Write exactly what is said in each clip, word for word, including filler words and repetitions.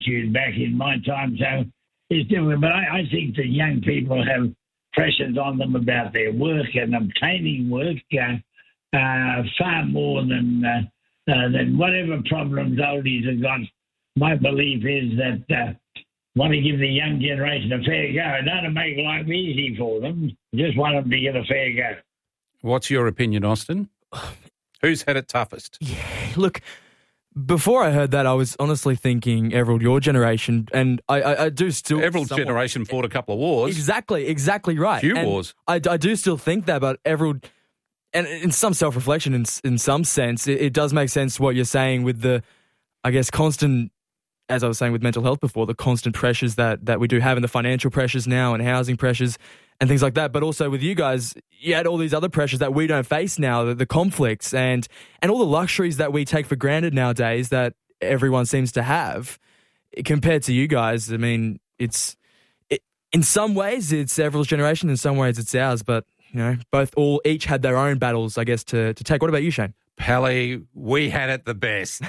attitude back in my time, so it's different. But I, I think that young people have pressures on them about their work and obtaining work uh, uh, far more than uh, uh, than whatever problems oldies have got. My belief is that uh, want to give the young generation a fair go. Don't make life easy for them. Just want them to get a fair go. What's your opinion, Austin? Who's had it toughest? Yeah, look, before I heard that, I was honestly thinking, Everald, your generation, and I, I, I do still... Everald's somewhat, generation fought a couple of wars. Exactly, exactly right. A few and wars. I, I do still think that, but Everald, and in some self-reflection, in, in some sense, it, it does make sense what you're saying with the, I guess, constant... as I was saying with mental health before, the constant pressures that, that we do have and the financial pressures now and housing pressures and things like that. But also with you guys, you had all these other pressures that we don't face now, the, the conflicts and, and all the luxuries that we take for granted nowadays that everyone seems to have. Compared to you guys, I mean, it's it, in some ways it's Everald's generation, in some ways it's ours, but you know, both all each had their own battles, I guess, to, to take. What about you, Shane? Pally, we had it the best.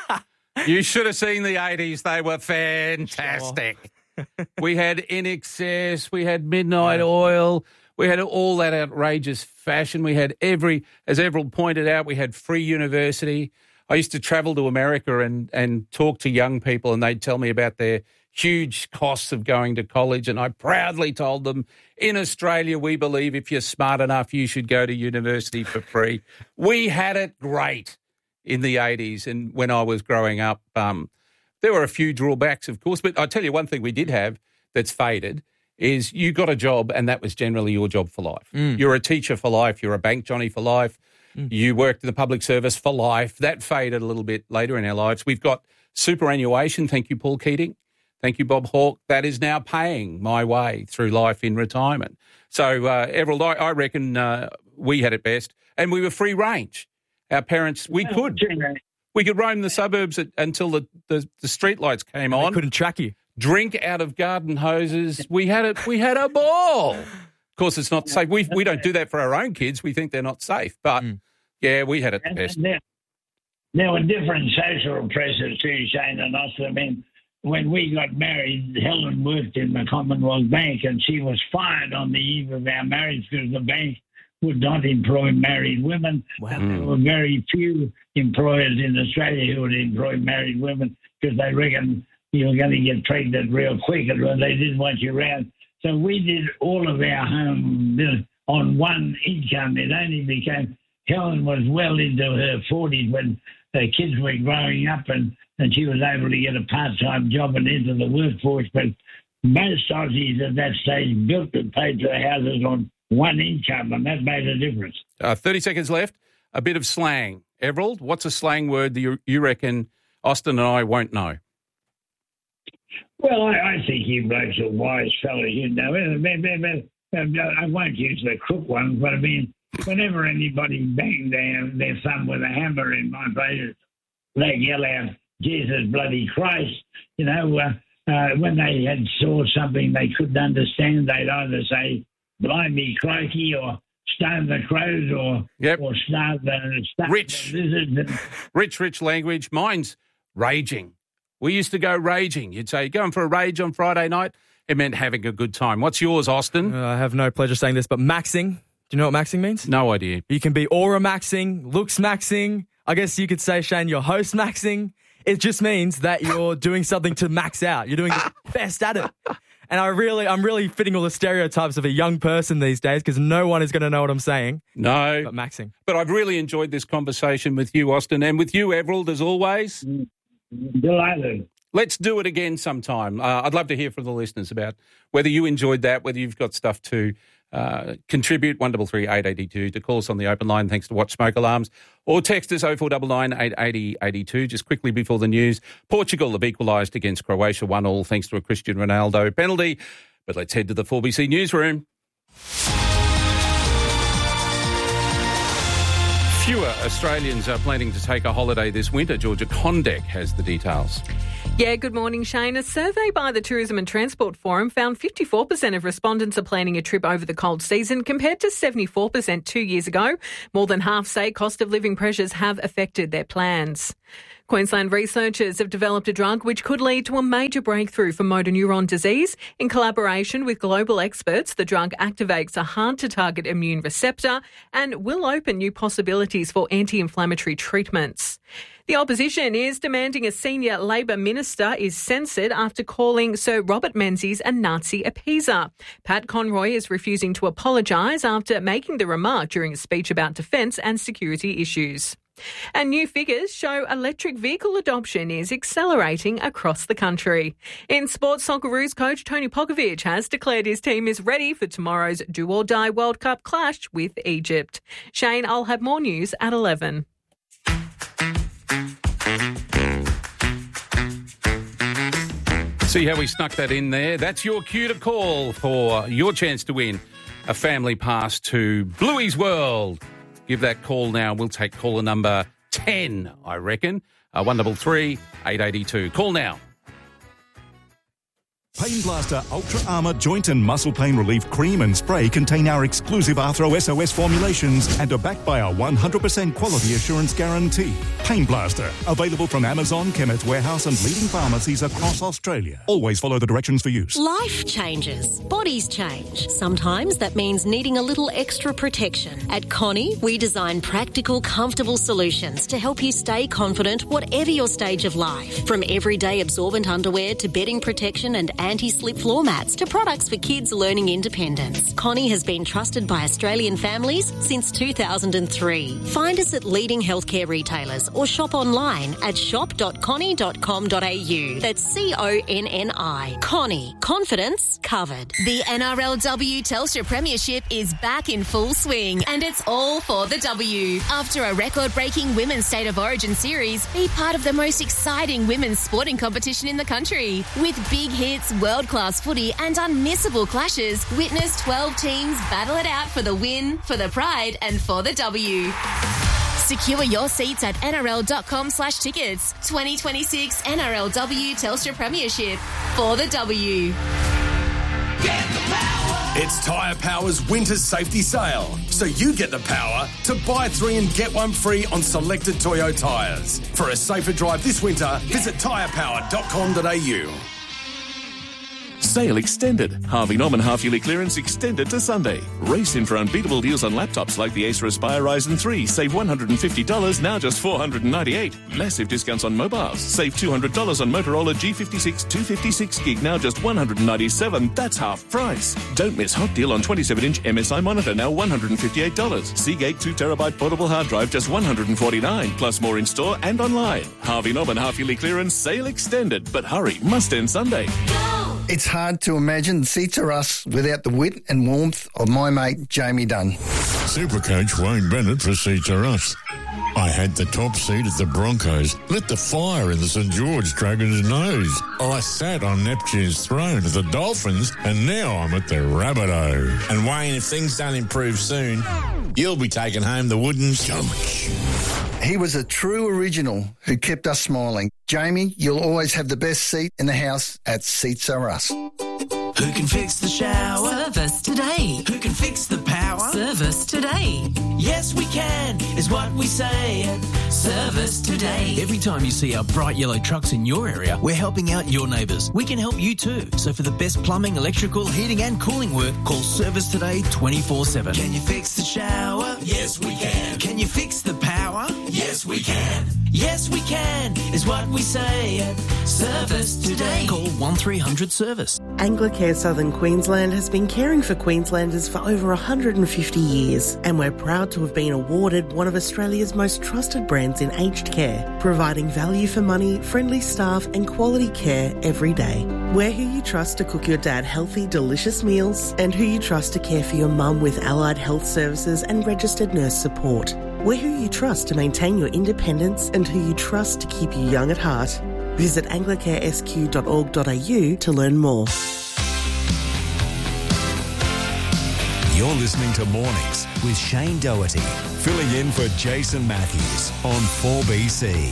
You should have seen the eighties. They were fantastic. Sure. We had I N X S, we had Midnight yeah. Oil, we had all that outrageous fashion. We had every, as Everald pointed out, we had free university. I used to travel to America and, and talk to young people, and they'd tell me about their huge costs of going to college, and I proudly told them, in Australia, we believe if you're smart enough, you should go to university for free. We had it great in the eighties, and when I was growing up, um, there were a few drawbacks, of course, but I'll tell you one thing we did have that's faded is you got a job and that was generally your job for life. Mm. You're a teacher for life, you're a bank Johnny for life, mm. you worked in the public service for life. That faded a little bit later in our lives. We've got superannuation, thank you, Paul Keating. Thank you, Bob Hawke. That is now paying my way through life in retirement. So, uh, Everald, I, I reckon uh, we had it best, and we were free range. Our parents, we could. We could roam the suburbs at, until the, the, the street lights came on. They couldn't track you. Drink out of garden hoses. We had it. We had a ball. Of course, it's not safe. We we don't do that for our own kids. We think they're not safe. But, mm. yeah, we had it the best. There, there were different social pressures too, Shane and us. I mean, when we got married, Helen worked in the Commonwealth Bank, and she was fired on the eve of our marriage because the bank would not employ married women. Wow. And there were very few employers in Australia who would employ married women because they reckoned you were going to get pregnant real quick and they didn't want you around. So we did all of our home business on one income. It only became, Helen was well into her forties when her kids were growing up and, and she was able to get a part-time job and into the workforce. But most Aussies at that stage built and paid their houses on one income, and that made a difference. Uh, thirty seconds left. A bit of slang. Everald, what's a slang word that you, you reckon Austin and I won't know? Well, I, I think you blokes are wise fellows, you know. I won't use the crook ones, but I mean, whenever anybody banged their, their thumb with a hammer in my face, they yell out, Jesus bloody Christ. You know, uh, uh, when they had saw something they couldn't understand, they'd either say, blimey, crikey, or stone the crows, or yep. or starve the, starve rich. the lizards. Rich, rich language. Mine's raging. We used to go raging. You'd say, going for a rage on Friday night? It meant having a good time. What's yours, Austin? Uh, I have no pleasure saying this, but maxing. Do you know what maxing means? No idea. You can be aura maxing, looks maxing. I guess you could say, Shane, you're host maxing. It just means that you're doing something to max out. You're doing the best at it. And I really, I'm really fitting all the stereotypes of a young person these days because no one is going to know what I'm saying. No. But maxing. But I've really enjoyed this conversation with you, Austin, and with you, Everald, as always. Delighted. Let's do it again sometime. Uh, I'd love to hear from the listeners about whether you enjoyed that, whether you've got stuff to uh, contribute. one three three, eight eight two to call us on the open line, thanks to Watch Smoke Alarms, or text us oh four nine nine, eight eight oh, eight two. Just quickly before the news, Portugal have equalised against Croatia one all thanks to a Cristiano Ronaldo penalty. But let's head to the four B C newsroom. Fewer Australians are planning to take a holiday this winter. Georgia Condek has the details. Yeah, good morning, Shane. A survey by the Tourism and Transport Forum found fifty-four percent of respondents are planning a trip over the cold season compared to seventy-four percent two years ago. More than half say cost of living pressures have affected their plans. Queensland researchers have developed a drug which could lead to a major breakthrough for motor neuron disease. In collaboration with global experts, the drug activates a hard-to-target immune receptor and will open new possibilities for anti-inflammatory treatments. The opposition is demanding a senior Labor minister is censored after calling Sir Robert Menzies a Nazi appeaser. Pat Conroy is refusing to apologise after making the remark during a speech about defence and security issues. And new figures show electric vehicle adoption is accelerating across the country. In sports, Socceroos coach Tony Popovic has declared his team is ready for tomorrow's do-or-die World Cup clash with Egypt. Shane, I'll have more news at eleven. See how we snuck that in there? That's your cue to call for your chance to win a family pass to Bluey's World. Give that call now. We'll take caller number ten, I reckon. Uh, one double three eight eighty two. Call now. Pain Blaster Ultra Armour Joint and Muscle Pain Relief Cream and Spray contain our exclusive Arthro S O S formulations and are backed by our one hundred percent quality assurance guarantee. Pain Blaster, available from Amazon, Chemist Warehouse and leading pharmacies across Australia. Always follow the directions for use. Life changes. Bodies change. Sometimes that means needing a little extra protection. At Connie, we design practical, comfortable solutions to help you stay confident whatever your stage of life. From everyday absorbent underwear to bedding protection and anti-slip floor mats to products for kids learning independence. Connie has been trusted by Australian families since two thousand three. Find us at leading healthcare retailers or shop online at shop dot connie dot com dot a u. That's C O N N I. Connie. Confidence covered. The N R L W Telstra Premiership is back in full swing and it's all for the W. After a record-breaking Women's State of Origin series, be part of the most exciting women's sporting competition in the country. With big hits, world-class footy and unmissable clashes, witness twelve teams battle it out for the win, for the pride and for the W. Secure your seats at N R L dot com slash tickets. twenty twenty-six N R L W Telstra Premiership for the W. Get the power. It's Tyre Power's winter safety sale, so you get the power to buy three and get one free on selected Toyo tyres. For a safer drive this winter, visit tyre power dot com dot a u. Sale extended. Harvey Norman half-yearly clearance extended to Sunday. Race in for unbeatable deals on laptops like the Acer Aspire Ryzen three. Save one hundred fifty dollars, now just four hundred ninety-eight dollars. Massive discounts on mobiles. Save two hundred dollars on Motorola G fifty-six two fifty-six gig, now just one hundred ninety-seven dollars. That's half price. Don't miss hot deal on twenty-seven inch M S I monitor, now one hundred fifty-eight dollars. Seagate two terabyte portable hard drive, just one hundred forty-nine dollars. Plus more in store and online. Harvey Norman half-yearly clearance sale extended. But hurry, must end Sunday. It's hard to imagine Seats Are Us without the wit and warmth of my mate Jamie Dunn. Supercoach Wayne Bennett for Seats Are Us. I had the top seat at the Broncos, lit the fire in the St George Dragons' nose. I sat on Neptune's throne at the Dolphins, and now I'm at the Rabbitohs. And Wayne, if things don't improve soon, you'll be taking home the wooden coach. He was a true original who kept us smiling. Jamie, you'll always have the best seat in the house at Seats Are Us. Who can fix the shower? Service today. Who can fix the power? Service today. Yes, we can, is what we say at Service Today. Every time you see our bright yellow trucks in your area, we're helping out your neighbours. We can help you too. So for the best plumbing, electrical, heating and cooling work, call Service Today twenty-four seven. Can you fix the shower? Yes, we can. Can you fix the power? Yes, we can. Yes, we can, is what we say at Service Today. Call one three hundred service. Anglicare Southern Queensland has been caring for Queenslanders for over one hundred fifty years, and we're proud to have been awarded one of Australia's most trusted brands in aged care, providing value for money, friendly staff and quality care every day. We're who you trust to cook your dad healthy, delicious meals, and who you trust to care for your mum with allied health services and registered nurse support. We're who you trust to maintain your independence and who you trust to keep you young at heart. Visit anglicare s q dot org dot a u to learn more. You're listening to Mornings with Shane Doherty, filling in for Jason Matthews on four B C.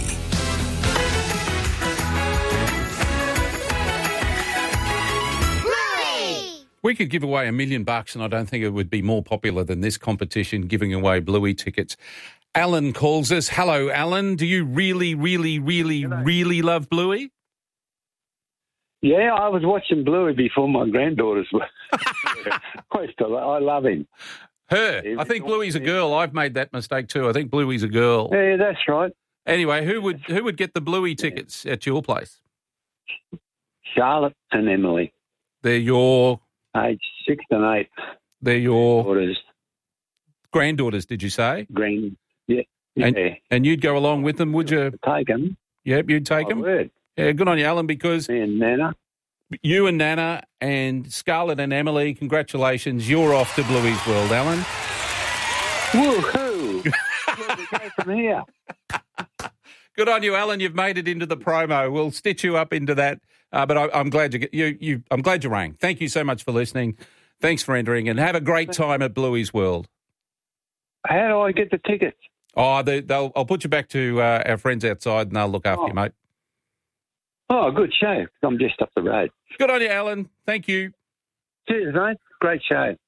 We could give away a million bucks, and I don't think it would be more popular than this competition, giving away Bluey tickets Alan calls us. Hello, Alan. Do you really, really, really, Hello. really love Bluey? Yeah, I was watching Bluey before my granddaughters were. I, used to, I love him. Her. I think Bluey's a girl. I've made that mistake too. I think Bluey's a girl. Yeah, that's right. Anyway, who would who would get the Bluey tickets yeah. at your place? Charlotte and Emily. They're your... Age six and eight. They're your... Daughters. Granddaughters, did you say? Grand, yeah. yeah. And, and you'd go along with them, would you? Take them. Yep, you'd take I them? would. Yeah, good on you, Alan, because... Me and Nana. You and Nana and Scarlett and Emily, congratulations. You're off to Bluey's World, Alan. Woohoo! Where do we go from here? Good on you, Alan. You've made it into the promo. We'll stitch you up into that. Uh, but I, I'm glad you, you, you. I'm glad you rang. Thank you so much for listening. Thanks for entering, and have a great time at Bluey's World. How do I get the tickets? Oh, they, they'll. I'll put you back to uh, our friends outside, and they'll look after oh. you, mate. Oh, good show. I'm just up the road. Good on you, Alan. Thank you. Cheers, mate. Great show.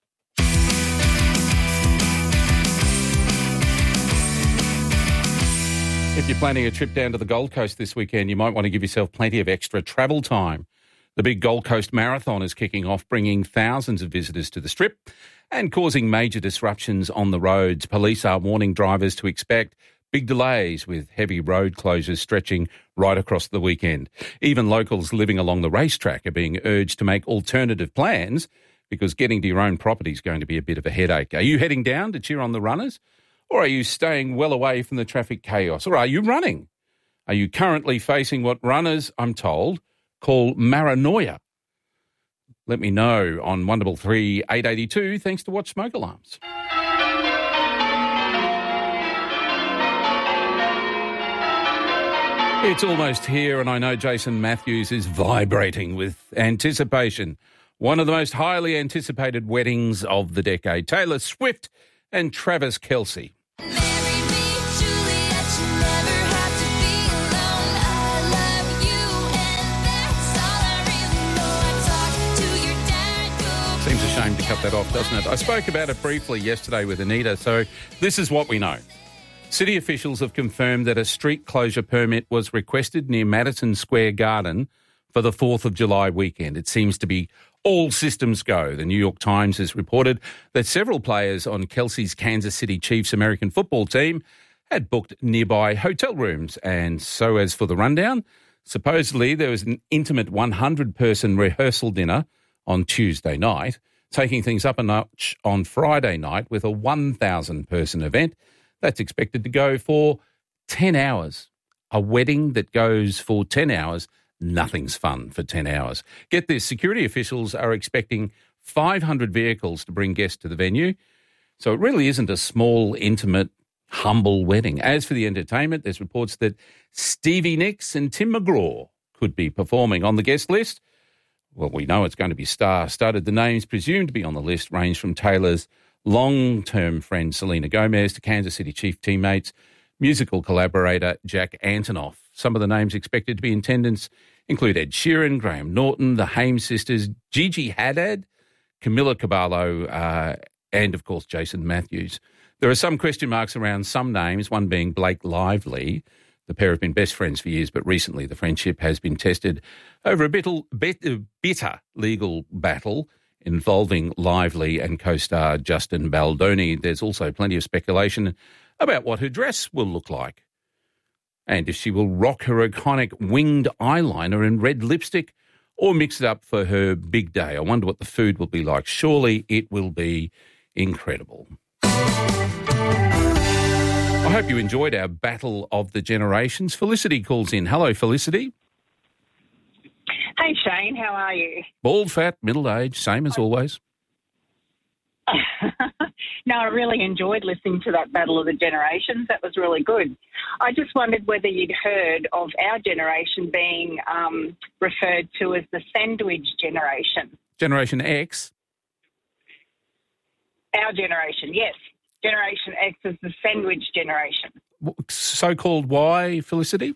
If you're planning a trip down to the Gold Coast this weekend, you might want to give yourself plenty of extra travel time. The big Gold Coast Marathon is kicking off, bringing thousands of visitors to the Strip and causing major disruptions on the roads. Police are warning drivers to expect big delays, with heavy road closures stretching right across the weekend. Even locals living along the racetrack are being urged to make alternative plans because getting to your own property is going to be a bit of a headache. Are you heading down to cheer on the runners? Or are you staying well away from the traffic chaos? Or are you running? Are you currently facing what runners, I'm told, call maranoia? Let me know on one double three eight eighty two, thanks to Watch Smoke Alarms. It's almost here, and I know Jason Matthews is vibrating with anticipation. One of the most highly anticipated weddings of the decade. Taylor Swift and Travis Kelce. Seems a shame to cut that off, doesn't it? I spoke about it briefly yesterday with Anita, so this is what we know. City officials have confirmed that a street closure permit was requested near Madison Square Garden for the fourth of July weekend. It seems to be all systems go. The New York Times has reported that several players on Kelce's Kansas City Chiefs American football team had booked nearby hotel rooms. And so as for the rundown, supposedly there was an intimate one hundred person rehearsal dinner on Tuesday night, taking things up a notch on Friday night with a one thousand person event that's expected to go for ten hours. A wedding that goes for ten hours, nothing's fun for ten hours. Get this, security officials are expecting five hundred vehicles to bring guests to the venue. So it really isn't a small, intimate, humble wedding. As for the entertainment, there's reports that Stevie Nicks and Tim McGraw could be performing on the guest list. Well, we know it's going to be star-studded. The names presumed to be on the list range from Taylor's long-term friend Selena Gomez to Kansas City Chief teammates, musical collaborator Jack Antonoff. Some of the names expected to be in attendance include Ed Sheeran, Graham Norton, the Haim sisters, Gigi Hadid, Camila Cabello, uh, and, of course, Jason Matthews. There are some question marks around some names, one being Blake Lively. The pair have been best friends for years, but recently the friendship has been tested over a bitter, bitter legal battle involving Lively and co-star Justin Baldoni. There's also plenty of speculation about what her dress will look like and if she will rock her iconic winged eyeliner and red lipstick or mix it up for her big day. I wonder what the food will be like. Surely it will be incredible. I hope you enjoyed our Battle of the Generations. Felicity calls in. Hello, Felicity. Hey, Shane. How are you? Bald, fat, middle-aged, same as always. No, I really enjoyed listening to that Battle of the Generations. That was really good. I just wondered whether you'd heard of our generation being um, referred to as the sandwich generation. Generation X? Our generation, yes. Generation X is the sandwich generation. So-called why, Felicity?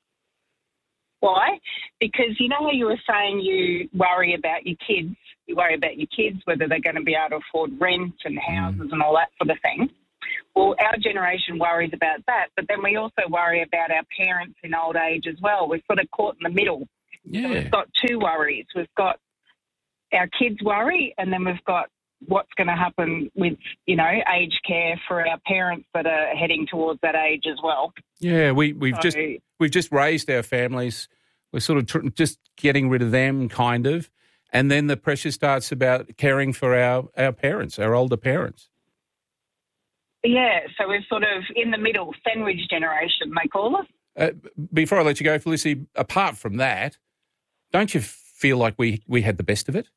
Why? Because you know how you were saying you worry about your kids, you worry about your kids, whether they're going to be able to afford rent and houses mm. and all that sort of thing. Well, our generation worries about that, but then we also worry about our parents in old age as well. We're sort of caught in the middle. Yeah. So we've got two worries. We've got our kids' worry, and then we've got what's going to happen with, you know, aged care for our parents that are heading towards that age as well. Yeah, we, we've So- just we've just raised our families. We're sort of tr- just getting rid of them, kind of, and then the pressure starts about caring for our, our parents, our older parents. Yeah, so we're sort of in the middle, sandwich generation, they call us. Uh, before I let you go, Felicity, apart from that, don't you feel like we, we had the best of it?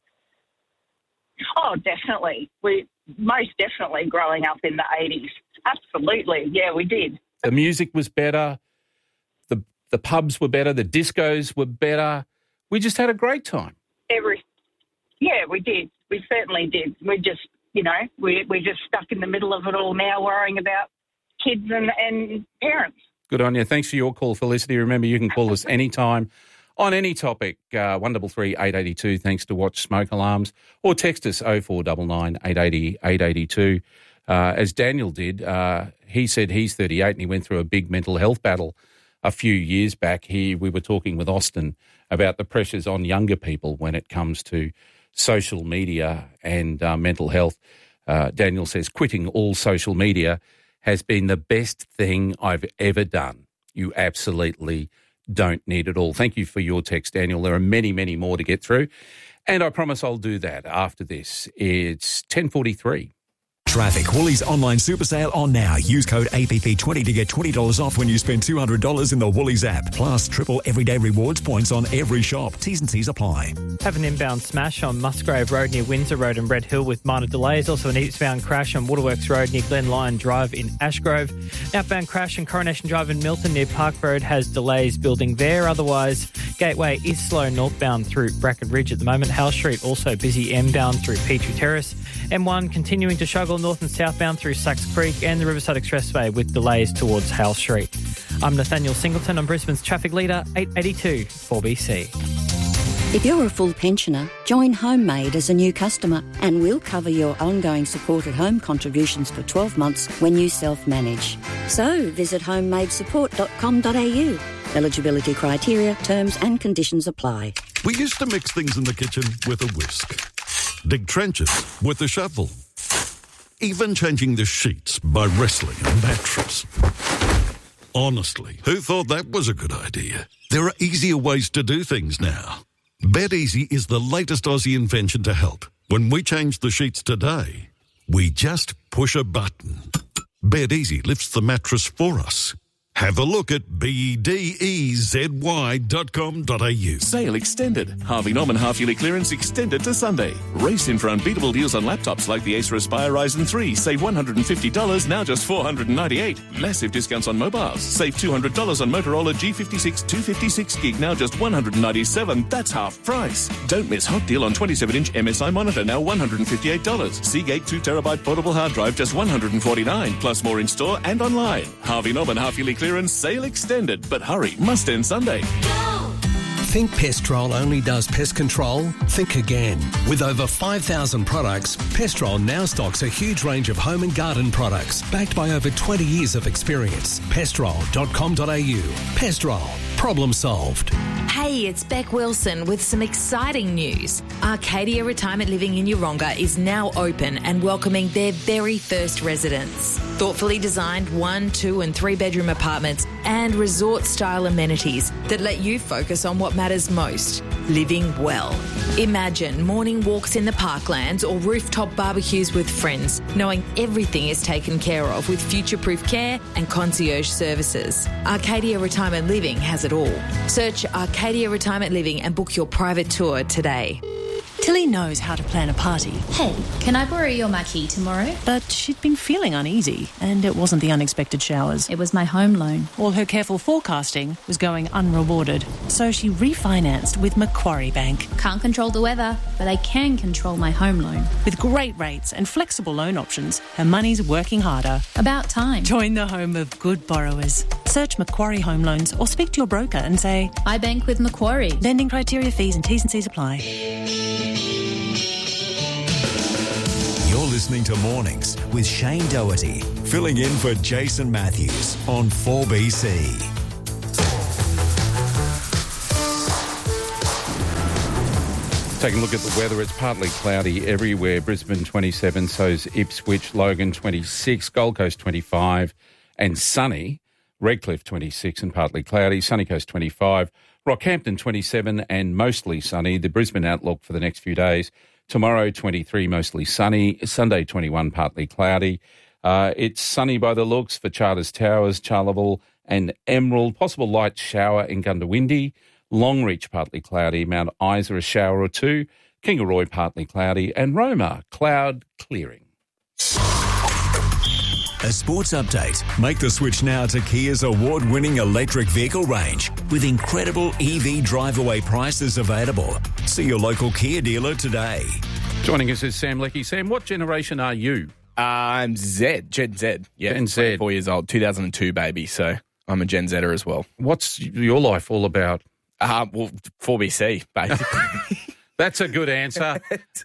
Oh, definitely. We most definitely growing up in the eighties. Absolutely. Yeah, we did. The music was better. The the pubs were better. The discos were better. We just had a great time. Every, yeah, we did. We certainly did. We just, you know, we, we're just stuck in the middle of it all now, worrying about kids and, and parents. Good on you. Thanks for your call, Felicity. Remember, you can call us anytime on any topic, uh, one three three, eight eight two, thanks to Watch Smoke Alarms, or text us oh four nine nine, eight eight zero, eight eight two. Uh, as Daniel did, uh, he said he's thirty-eight and he went through a big mental health battle a few years back. He, we were talking with Austin about the pressures on younger people when it comes to social media and uh, mental health. Uh, Daniel says, quitting all social media has been the best thing I've ever done. You absolutely don't need it all. Thank you for your text, Daniel. There are many, many more to get through, and I promise I'll do that after this. It's ten forty-three. Traffic. Woolies online super sale on now. Use code A P P twenty to get twenty dollars off when you spend two hundred dollars in the Woolies app. Plus, triple everyday rewards points on every shop. T's and C's apply. Have an inbound smash on Musgrave Road near Windsor Road and Red Hill with minor delays. Also an eastbound crash on Waterworks Road near Glen Lyon Drive in Ashgrove. Outbound crash on Coronation Drive in Milton near Park Road has delays building there. Otherwise, Gateway is slow northbound through Bracken Ridge at the moment. Howe Street also busy M-bound through Petrie Terrace. M one continuing to struggle north and southbound through Sachs Creek and the Riverside Expressway with delays towards Howe Street. I'm Nathaniel Singleton on Brisbane's traffic leader, eight eighty-two four B C. If you're a full pensioner, join HomeMade as a new customer and we'll cover your ongoing supported home contributions for twelve months when you self-manage. So visit homemade support dot com dot a u. Eligibility criteria, terms and conditions apply. We used to mix things in the kitchen with a whisk. Dig trenches with a shovel. Even changing the sheets by wrestling a mattress. Honestly, who thought that was a good idea? There are easier ways to do things now. BedEasy is the latest Aussie invention to help. When we change the sheets today, we just push a button. BedEasy lifts the mattress for us. Have a look at B E D E Z Y dot com dot a u. Sale extended. Harvey Norman half-yearly clearance extended to Sunday. Race in for unbeatable deals on laptops like the Acer Aspire Ryzen three. Save one hundred fifty dollars, now just four hundred ninety-eight dollars. Massive discounts on mobiles. Save two hundred dollars on Motorola G fifty-six two fifty-six gig, now just one hundred ninety-seven dollars. That's half price. Don't miss hot deal on twenty-seven inch M S I monitor, now one hundred fifty-eight dollars. Seagate two terabyte portable hard drive, just one hundred forty-nine dollars. Plus more in store and online. Harvey Norman half-yearly clearance. Clearance sale extended, but hurry, must end Sunday. Think Pestrol only does pest control? Think again. With over five thousand products, Pestrol now stocks a huge range of home and garden products, backed by over twenty years of experience. pestrol dot com dot a u. Pestrol. Problem solved. Hey, it's Beck Wilson with some exciting news. Arcadia Retirement Living in Yeronga is now open and welcoming their very first residents. Thoughtfully designed one, two and three bedroom apartments and resort-style amenities that let you focus on what matters most, living well. Imagine morning walks in the parklands or rooftop barbecues with friends, knowing everything is taken care of with future-proof care and concierge services. Arcadia Retirement Living has it all. Search Arcadia Retirement Living and book your private tour today. Tilly knows how to plan a party. Hey, can I borrow your marquee tomorrow? But she'd been feeling uneasy, and it wasn't the unexpected showers. It was my home loan. All her careful forecasting was going unrewarded. So she refinanced with Macquarie Bank. Can't control the weather, but I can control my home loan. With great rates and flexible loan options, her money's working harder. About time. Join the home of good borrowers. Search Macquarie Home Loans or speak to your broker and say, I bank with Macquarie. Lending criteria, fees and T's and C's apply. You're listening to Mornings with Shane Doherty, filling in for Jason Matthews on four B C. Taking a look at the weather, it's partly cloudy everywhere. Brisbane twenty-seven, so's Ipswich, Logan twenty-six, Gold Coast twenty-five and sunny. Redcliffe twenty-six and partly cloudy. Sunny Coast twenty-five. Rockhampton twenty-seven and mostly sunny. The Brisbane outlook for the next few days. Tomorrow twenty-three, mostly sunny. Sunday twenty-one, partly cloudy. Uh, it's sunny by the looks for Charters Towers, Charleville and Emerald. Possible light shower in Gundawindi. Longreach partly cloudy. Mount Isa a shower or two. Kingaroy partly cloudy. And Roma cloud clearing. A sports update. Make the switch now to Kia's award-winning electric vehicle range with incredible E V drive-away prices available. See your local Kia dealer today. Joining us is Sam Leckie. Sam, what generation are you? I'm Z, Gen Z. Yeah, Gen Z. Four years old, two thousand two baby, so I'm a Gen Zer as well. What's your life all about? Uh, well, four B C, basically. That's a good answer.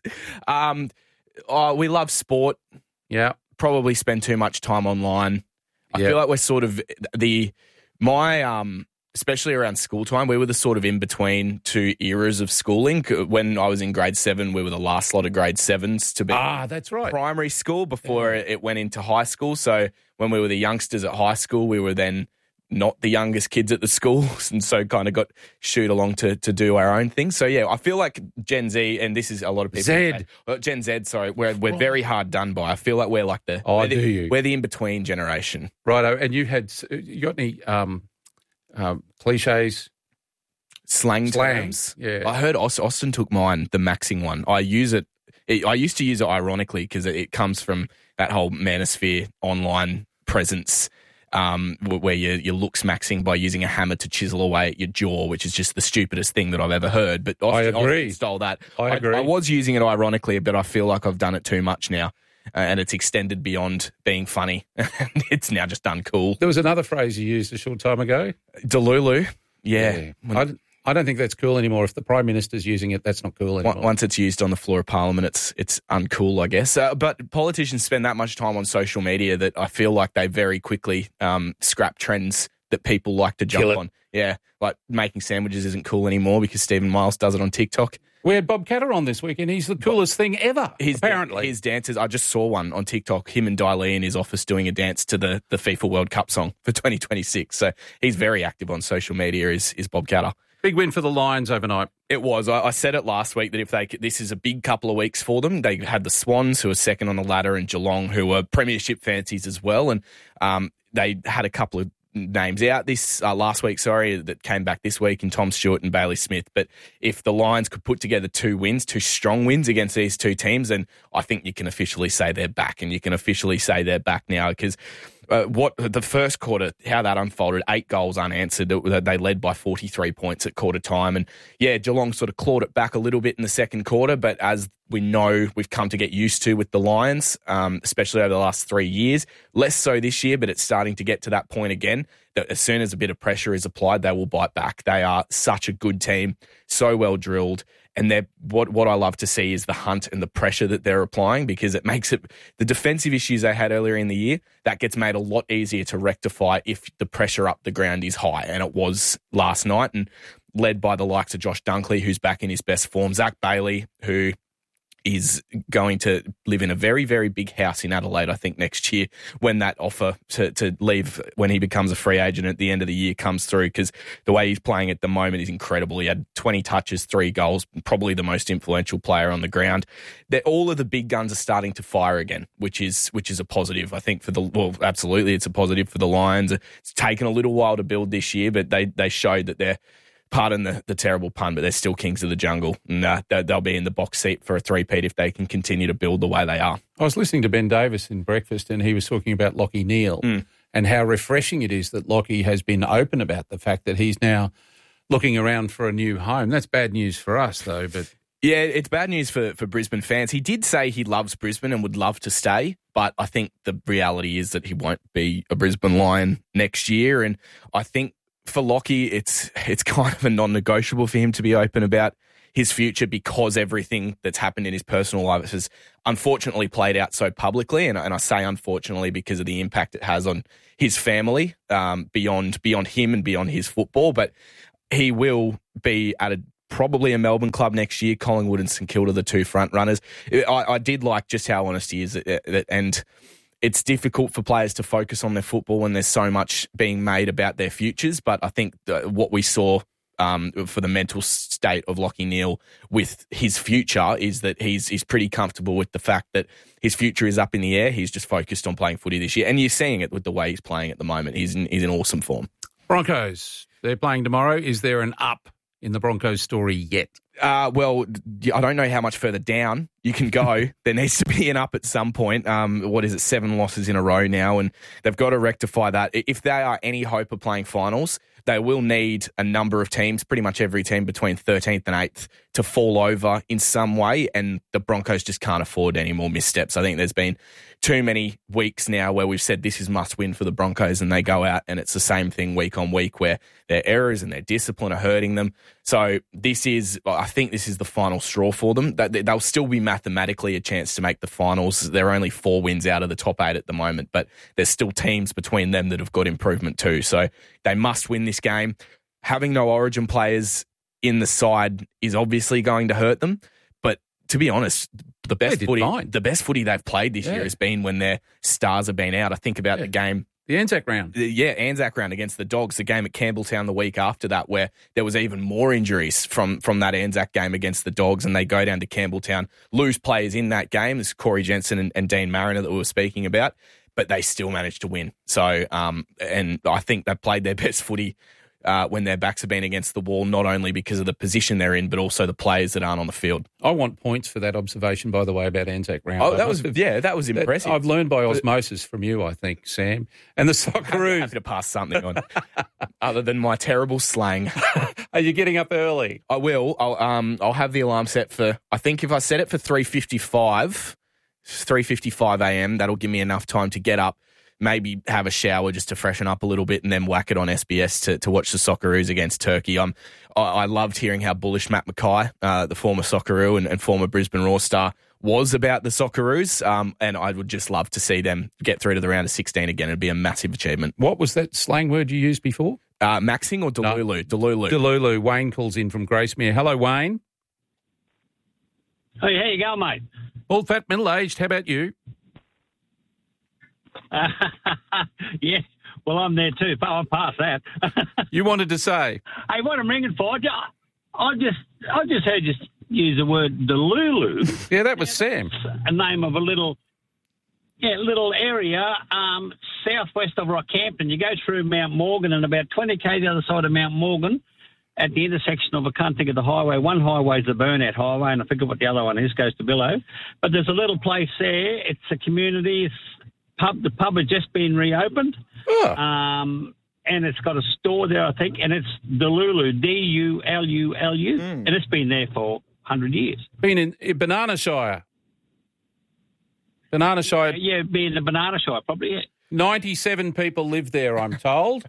um, oh, we love sport. Yeah. Probably spend too much time online. I Yep. feel like we're sort of the, my, um, especially around school time, we were the sort of in between two eras of schooling. When I was in grade seven, we were the last lot of grade sevens to be Ah, that's right. primary school before it went into high school. So when we were the youngsters at high school, we were then not the youngest kids at the schools, and so kind of got shooed along to to do our own thing. So yeah, I feel like Gen Z, and this is a lot of people. Z. say- well, Gen Z, sorry, we're we're very hard done by. I feel like we're like the Oh, we're the, do you? we're the in between generation. Righto. And you had, you got any um, um, cliches? Slang, Slang, terms. yeah. I heard Aus- Austin took mine, the maxing one. I use it. it I used to use it ironically because it, it comes from that whole manosphere online presence. Um, wh- where you, you looks maxing by using a hammer to chisel away at your jaw, which is just the stupidest thing that I've ever heard. But Austin, I agree. Austin stole that. I agree. I, was using it ironically, but I feel like I've done it too much now, uh, and it's extended beyond being funny. It's now just done cool. There was another phrase you used a short time ago. Delulu. Yeah. I, I don't think that's cool anymore. If the Prime Minister's using it, that's not cool anymore. Once once it's used on the floor of Parliament, it's it's uncool, I guess. Uh, but politicians spend that much time on social media that I feel like they very quickly um, scrap trends that people like to jump Kill it. on. Yeah, like making sandwiches isn't cool anymore because Stephen Miles does it on TikTok. We had Bob Catter on this week, and he's the coolest thing ever, His, apparently. His dances, I just saw one on TikTok, him and Daly in his office doing a dance to the, the FIFA World Cup song for twenty twenty-six. So he's very active on social media, is, is Bob Catter. Big win for the Lions overnight. It was. I, I said it last week that if they could, this is a big couple of weeks for them. They had the Swans, who are second on the ladder, and Geelong, who are premiership fancies as well. And um, they had a couple of names out this uh, last week, sorry, that came back this week in Tom Stewart and Bailey Smith. But if the Lions could put together two wins, two strong wins against these two teams, then I think you can officially say they're back, and you can officially say they're back now because Uh, what the first quarter, how that unfolded, eight goals unanswered. They led by forty-three points at quarter time. And yeah, Geelong sort of clawed it back a little bit in the second quarter. But as we know, we've come to get used to with the Lions, um, especially over the last three years. Less so this year, but it's starting to get to that point again that as soon as a bit of pressure is applied, they will bite back. They are such a good team, so well drilled. And they're, what what I love to see is the hunt and the pressure that they're applying, because it makes it, the defensive issues they had earlier in the year, that gets made a lot easier to rectify if the pressure up the ground is high. And it was last night, and led by the likes of Josh Dunkley, who's back in his best form, Zach Bailey, who is going to live in a very, very big house in Adelaide, I think, next year when that offer to, to leave when he becomes a free agent at the end of the year comes through, because the way he's playing at the moment is incredible. He had twenty touches, three goals, probably the most influential player on the ground. They're, all of the big guns are starting to fire again, which is which is a positive, I think, for the, well, absolutely, it's a positive for the Lions. It's taken a little while to build this year, but they, they showed that they're, pardon the, the terrible pun, but they're still kings of the jungle. And uh, they'll be in the box seat for a three-peat if they can continue to build the way they are. I was listening to Ben Davis in breakfast, and he was talking about Lachie Neale Mm. and how refreshing it is that Lachie has been open about the fact that he's now looking around for a new home. That's bad news for us, though. But Yeah, it's bad news for, for Brisbane fans. He did say he loves Brisbane and would love to stay, but I think the reality is that he won't be a Brisbane Lion next year. And I think for Lachie, it's it's kind of a non-negotiable for him to be open about his future because everything that's happened in his personal life has unfortunately played out so publicly. And, and I say unfortunately because of the impact it has on his family um, beyond beyond him and beyond his football. But he will be at a probably a Melbourne club next year. Collingwood and St Kilda, the two front runners. I, I did like just how honest he is, and it's difficult for players to focus on their football when there's so much being made about their futures. But I think the, what we saw um, for the mental state of Lachie Neale with his future is that he's he's pretty comfortable with the fact that his future is up in the air. He's just focused on playing footy this year, and you're seeing it with the way he's playing at the moment. He's in, he's in awesome form. Broncos, they're playing tomorrow. Is there an up in the Broncos story yet? Uh, well, I don't know how much further down you can go. There needs to be an up at some point. Um, what is it, seven losses in a row now, and they've got to rectify that. If they are any hope of playing finals, they will need a number of teams, pretty much every team between thirteenth and eighth, to fall over in some way, and the Broncos just can't afford any more missteps. I think there's been too many weeks now where we've said this is must win for the Broncos, and they go out and it's the same thing week on week where their errors and their discipline are hurting them. So this is, I think this is the final straw for them. They'll still be mathematically a chance to make the finals. They're only four wins out of the top eight at the moment, but there's still teams between them that have got improvement too. So they must win this game. Having no Origin players in the side is obviously going to hurt them, but to be honest, the best footy, fine. the best footy they've played this yeah. year has been when their stars have been out. I think about yeah. the game. The Anzac round. The, yeah, Anzac round against the Dogs, the game at Campbelltown the week after that where there was even more injuries from, from that Anzac game against the Dogs, and they go down to Campbelltown, lose players in that game. There's Corey Jensen and, and Dean Mariner that we were speaking about, but they still managed to win. So, um, and I think they played their best footy Uh, when their backs have been against the wall, not only because of the position they're in, but also the players that aren't on the field. I want points for that observation, by the way, about Anzac round. Oh, that was have, yeah, that was impressive. That I've learned by osmosis from you, I think, Sam. And the Socceroos. Happy to pass something on, other than my terrible slang. Are you getting up early? I will. I'll um I'll have the alarm set for. I think if I set it for three fifty-five, three fifty-five a.m., that'll give me enough time to get up. Maybe have a shower just to freshen up a little bit and then whack it on S B S to, to watch the Socceroos against Turkey. I'm, I, I loved hearing how bullish Matt Mackay, uh, the former Socceroo and, and former Brisbane Raw star, was about the Socceroos, um, and I would just love to see them get through to the round of sixteen again. It'd be a massive achievement. What was that slang word you used before? Uh, maxing or Delulu? No. Delulu. Delulu. Wayne calls in from Gracemere. Hello, Wayne. Hey, how you going, mate? All fat, middle-aged. How about you? Uh, yeah, well, I'm there too. I'm past that. You wanted to say? Hey, what I'm ringing for? I just, I just heard you use the word Delulu. Yeah, that was Sam. A name of a little, yeah, little area um, southwest of Rockhampton. You go through Mount Morgan, and about twenty k the other side of Mount Morgan, at the intersection of, I can't think of the highway. One highway is the Burnett Highway, and I forget what the other one is. Goes to Billow, but there's a little place there. It's a community. It's, Pub, the pub has just been reopened, oh. um, and it's got a store there, I think, and it's Delulu, D U L U L U, mm. and it's been there for one hundred years. Been in, in Banana Shire. Banana Shire. Yeah, yeah, being the Banana Shire, probably, yeah. ninety-seven people live there, I'm told.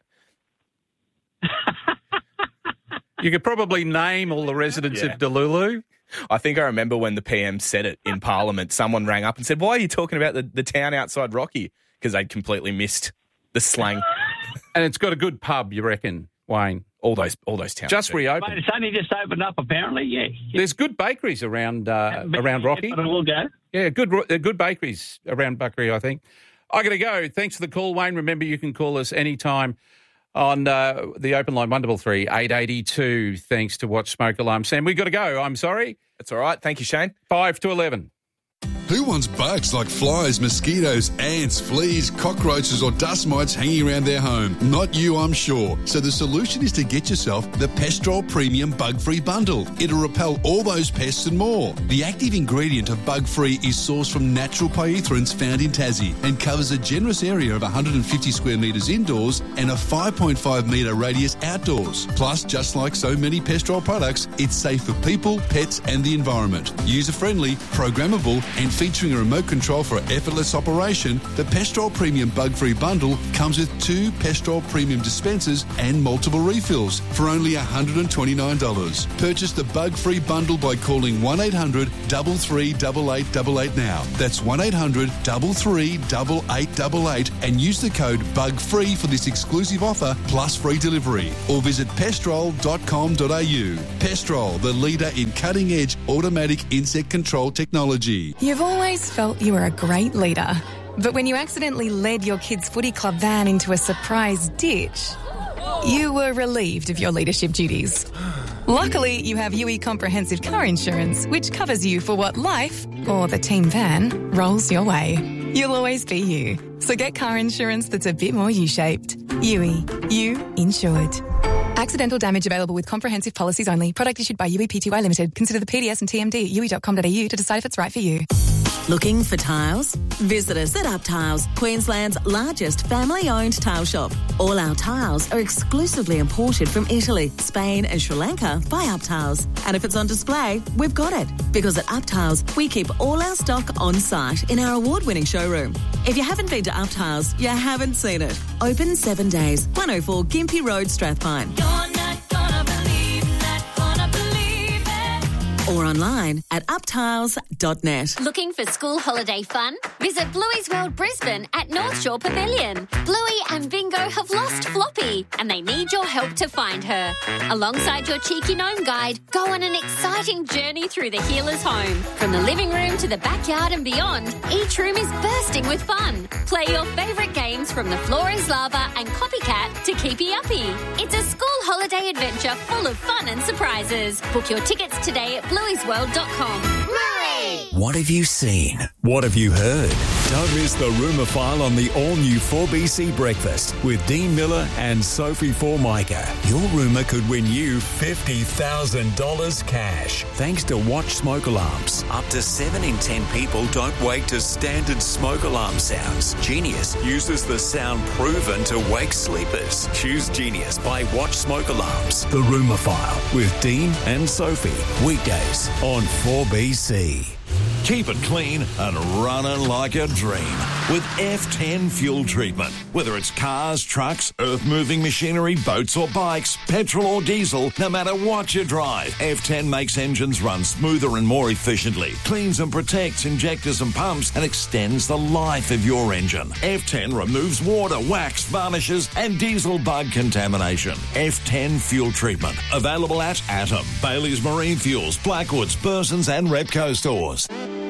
You could probably name all the residents yeah. of Delulu. I think I remember when the P M said it in Parliament, someone rang up and said, why are you talking about the, the town outside Rocky? Because they'd completely missed the slang. And it's got a good pub, you reckon, Wayne? All those all those towns. Just reopened. Mate, it's only just opened up, apparently, yeah. There's good bakeries around uh, around Rocky. But it will go. Yeah, good, uh, good bakeries around Buckery, I think. I got to go. Thanks for the call, Wayne. Remember, you can call us anytime on uh, the open line, one three three, eight eight two, thanks to Watch Smoke Alarm. Sam, we got to go. I'm sorry. That's all right. Thank you, Shane. five to eleven. Who wants bugs like flies, mosquitoes, ants, fleas, cockroaches or dust mites hanging around their home? Not you, I'm sure. So the solution is to get yourself the Pestrol Premium Bug-Free Bundle. It'll repel all those pests and more. The active ingredient of Bug-Free is sourced from natural pyrethroids found in Tassie and covers a generous area of one hundred fifty square metres indoors and a five point five metre radius outdoors. Plus, just like so many Pestrol products, it's safe for people, pets and the environment. User-friendly, programmable and featuring a remote control for effortless operation, the Pestrol Premium Bug-Free Bundle comes with two Pestrol Premium dispensers and multiple refills for only one hundred twenty-nine dollars. Purchase the Bug-Free Bundle by calling one eight hundred three three eight eight eight eight now. That's one eight hundred three three eight eight eight eight and use the code BUGFREE for this exclusive offer plus free delivery. Or visit pestrol dot com dot a u. Pestrol, the leader in cutting-edge automatic insect control technology. You've always felt you were a great leader. But when you accidentally led your kids' footy club van into a surprise ditch, you were relieved of your leadership duties. Luckily, you have U E Comprehensive Car Insurance, which covers you for what life, or the team van, rolls your way. You'll always be you. So get car insurance that's a bit more U-shaped. U E. You insured. Accidental damage available with comprehensive policies only. Product issued by U E P T Y Limited. Consider the P D S and T M D at u e dot com dot a u to decide if it's right for you. Looking for tiles? Visit us at Up Tiles, Queensland's largest family-owned tile shop. All our tiles are exclusively imported from Italy, Spain and Sri Lanka by Up Tiles. And if it's on display, we've got it. Because at Up Tiles, we keep all our stock on site in our award-winning showroom. If you haven't been to Up Tiles, you haven't seen it. Open seven days, one oh four Gympie Road, Strathpine. Or online at up tiles dot net. Looking for school holiday fun? Visit Bluey's World Brisbane at North Shore Pavilion. Bluey and Bingo have lost Floppy and they need your help to find her. Alongside your cheeky gnome guide, go on an exciting journey through the healer's home. From the living room to the backyard and beyond, each room is bursting with fun. Play your favourite games from the Floor is Lava and Copycat to Keepy Uppy. It's a school holiday adventure full of fun and surprises. Book your tickets today at blueys world dot com. Murray! What have you seen? What have you heard? Don't miss the Rumour File on the all-new four B C Breakfast with Dean Miller and Sophie Formica. Your rumour could win you fifty thousand dollars cash. Thanks to Watch Smoke Alarms. Up to seven in ten people don't wake to standard smoke alarm sounds. Genius uses the sound proven to wake sleepers. Choose Genius by Watch Smoke Alarms. The Rumour File with Dean and Sophie. Weekdays on four B C. Keep it clean and running like a dream with F ten fuel treatment. Whether it's cars, trucks, earth-moving machinery, boats or bikes, petrol or diesel, no matter what you drive, F ten makes engines run smoother and more efficiently, cleans and protects injectors and pumps, and extends the life of your engine. F ten removes water, wax, varnishes and diesel bug contamination. F ten fuel treatment. Available at Atom, Bailey's Marine Fuels, Blackwoods, Burson's and Repco stores.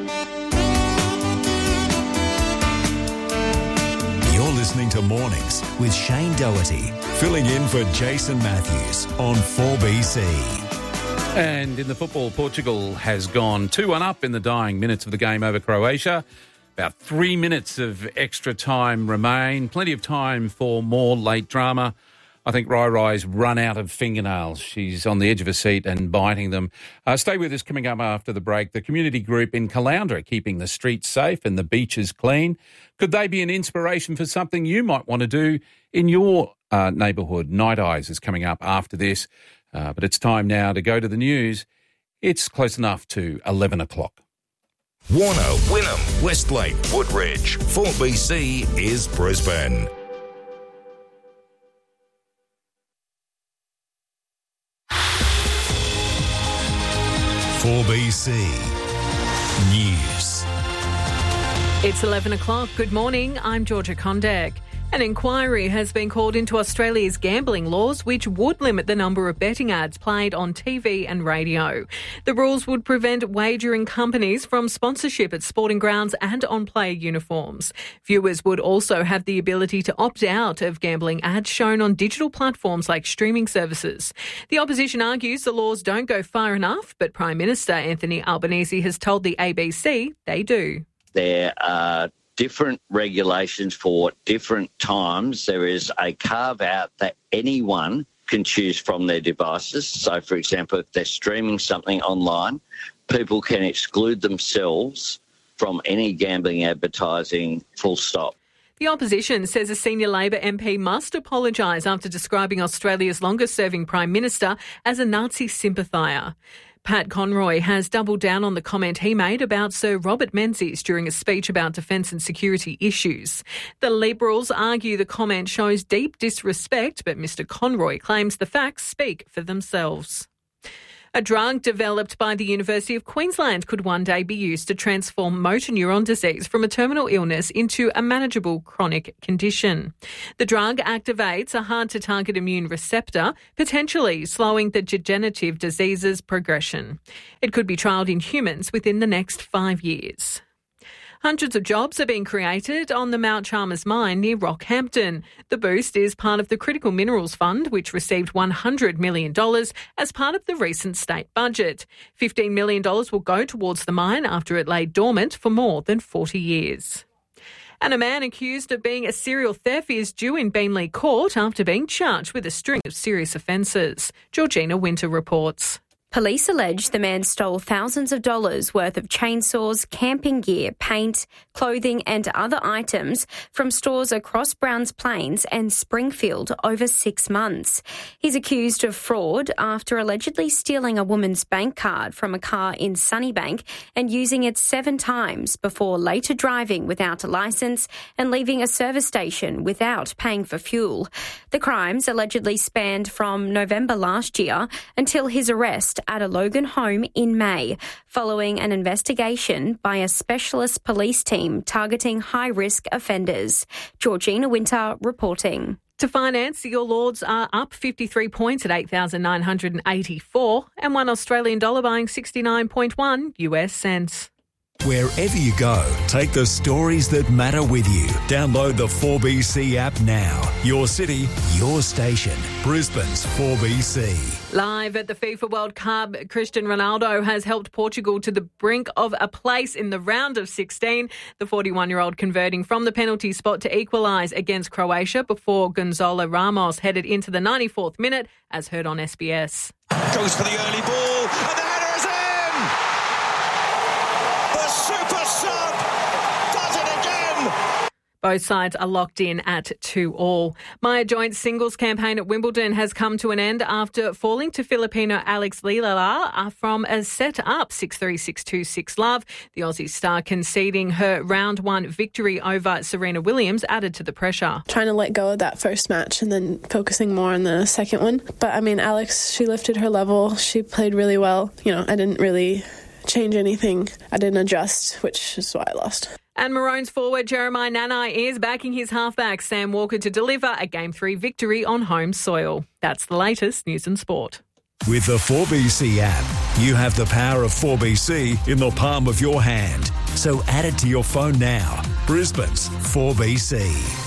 You're listening to Mornings with Shane Doherty, filling in for Jason Matthews on four B C. And in the football, Portugal has gone two one up in the dying minutes of the game over Croatia. About three minutes of extra time remain. Plenty of time for more late drama. I think Rai Rai's run out of fingernails. She's on the edge of her seat and biting them. Uh, stay with us coming up after the break. The community group in Caloundra keeping the streets safe and the beaches clean. Could they be an inspiration for something you might want to do in your uh, neighbourhood? Night Eyes is coming up after this. Uh, but it's time now to go to the news. It's close enough to eleven o'clock. Warner, Wynnum, Westlake, Woodridge. four B C is Brisbane. four B C News. It's eleven o'clock. Good morning. I'm Georgia Kondek. An inquiry has been called into Australia's gambling laws, which would limit the number of betting ads played on T V and radio. The rules would prevent wagering companies from sponsorship at sporting grounds and on player uniforms. Viewers would also have the ability to opt out of gambling ads shown on digital platforms like streaming services. The opposition argues the laws don't go far enough, but Prime Minister Anthony Albanese has told the A B C they do. There are different regulations for different times. There is a carve-out that anyone can choose from their devices. So, for example, if they're streaming something online, people can exclude themselves from any gambling advertising, full stop. The opposition says a senior Labor M P must apologise after describing Australia's longest-serving Prime Minister as a Nazi sympathiser. Pat Conroy has doubled down on the comment he made about Sir Robert Menzies during a speech about defence and security issues. The Liberals argue the comment shows deep disrespect, but Mr Conroy claims the facts speak for themselves. A drug developed by the University of Queensland could one day be used to transform motor neuron disease from a terminal illness into a manageable chronic condition. The drug activates a hard-to-target immune receptor, potentially slowing the degenerative disease's progression. It could be trialled in humans within the next five years. Hundreds of jobs are being created on the Mount Chalmers mine near Rockhampton. The boost is part of the Critical Minerals Fund, which received one hundred million dollars as part of the recent state budget. fifteen million dollars will go towards the mine after it lay dormant for more than forty years. And a man accused of being a serial theft is due in Beenleigh Court after being charged with a string of serious offences. Georgina Winter reports. Police allege the man stole thousands of dollars worth of chainsaws, camping gear, paint, clothing and other items from stores across Browns Plains and Springfield over six months. He's accused of fraud after allegedly stealing a woman's bank card from a car in Sunnybank and using it seven times before later driving without a licence and leaving a service station without paying for fuel. The crimes allegedly spanned from November last year until his arrest at a Logan home in May, following an investigation by a specialist police team targeting high-risk offenders. Georgina Winter reporting. To finance, your Lords are up fifty-three points at eight thousand nine hundred eighty-four and one Australian dollar buying sixty-nine point one U S cents. Wherever you go, take the stories that matter with you. Download the four B C app now. Your city, your station. Brisbane's four B C. Live at the FIFA World Cup, Cristiano Ronaldo has helped Portugal to the brink of a place in the round of sixteen. The forty-one-year-old converting from the penalty spot to equalise against Croatia before Gonzalo Ramos headed into the ninety-fourth minute, as heard on S B S. Goes for the early ball, and the header is in! The super sub does it again! Both sides are locked in at two all. Maya Joint's singles campaign at Wimbledon has come to an end after falling to Filipino Alex Lilala from a set-up six three, six two, six love. The Aussie star conceding her round one victory over Serena Williams added to the pressure. Trying to let go of that first match and then focusing more on the second one. But, I mean, Alex, she lifted her level. She played really well. You know, I didn't really change anything. I didn't adjust, which is why I lost. And Maroons forward Jeremiah Nanai is backing his halfback Sam Walker to deliver a Game three victory on home soil. That's the latest news and sport. With the four B C app, you have the power of four B C in the palm of your hand. So add it to your phone now. Brisbane's four B C.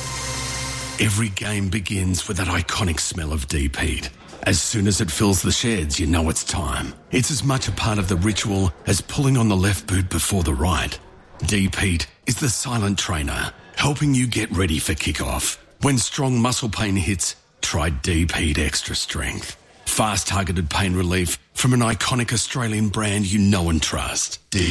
Every game begins with that iconic smell of deep heat. As soon as it fills the sheds, you know it's time. It's as much a part of the ritual as pulling on the left boot before the right. Deep Heat is the silent trainer, helping you get ready for kickoff. When strong muscle pain hits, try Deep Heat Extra Strength. Fast targeted pain relief from an iconic Australian brand you know and trust. Deep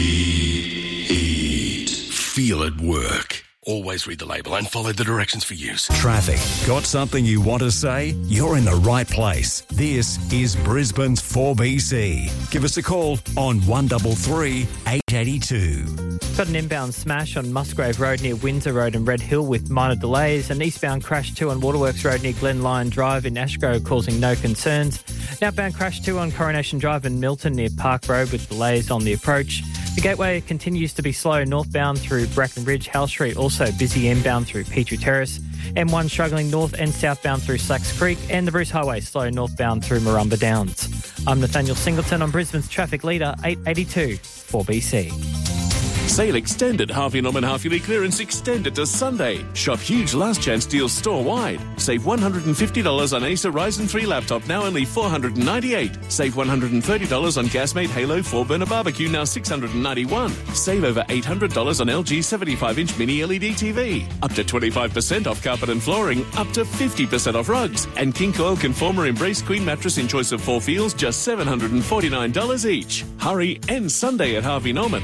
Heat. Feel it work. Always read the label and follow the directions for use. Traffic. Got something you want to say? You're in the right place. This is Brisbane's four B C. Give us a call on one three three, eight eight two. Got an inbound smash on Musgrave Road near Windsor Road and Red Hill with minor delays. An eastbound crash too on Waterworks Road near Glen Lyon Drive in Ashgrove causing no concerns. An outbound crash too on Coronation Drive in Milton near Park Road with delays on the approach. The Gateway continues to be slow northbound through Brackenridge. Hal Street also busy inbound through Petrie Terrace. M one struggling north and southbound through Slacks Creek. And the Bruce Highway slow northbound through Marumba Downs. I'm Nathaniel Singleton on Brisbane's traffic leader, eight eighty-two, four B C. Sale extended. Harvey Norman half-yearly clearance extended to Sunday. Shop huge last chance deals store-wide. Save one hundred fifty dollars on Acer Ryzen three laptop, now only four hundred ninety-eight dollars. Save one hundred thirty dollars on Gasmate Halo four-burner barbecue, now six hundred ninety-one dollars. Save over eight hundred dollars on L G seventy-five inch mini L E D T V. Up to twenty-five percent off carpet and flooring. Up to fifty percent off rugs. And King Coil Conformer Embrace Queen mattress in choice of four feels, just seven hundred forty-nine dollars each. Hurry, end Sunday at Harvey Norman.